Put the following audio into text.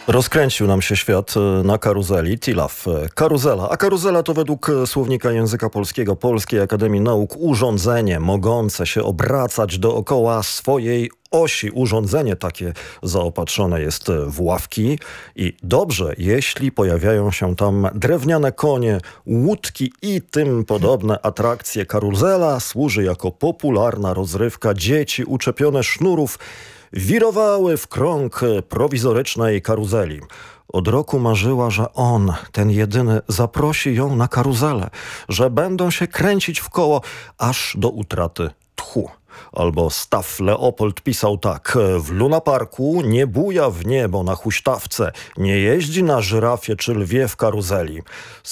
Rozkręcił nam się świat na karuzeli. Tilaf, karuzela. A karuzela to według słownika języka polskiego Polskiej Akademii Nauk urządzenie mogące się obracać dookoła swojej osi. Urządzenie takie zaopatrzone jest w ławki i dobrze, jeśli pojawiają się tam drewniane konie, łódki i tym podobne atrakcje. Karuzela służy jako popularna rozrywka. Dzieci uczepione sznurów wirowały w krąg prowizorycznej karuzeli. Od roku marzyła, że on, ten jedyny, zaprosi ją na karuzelę, że będą się kręcić w koło aż do utraty tchu. Albo Staff Leopold pisał tak: w lunaparku nie buja w niebo na huśtawce, nie jeździ na żyrafie czy lwie w karuzeli.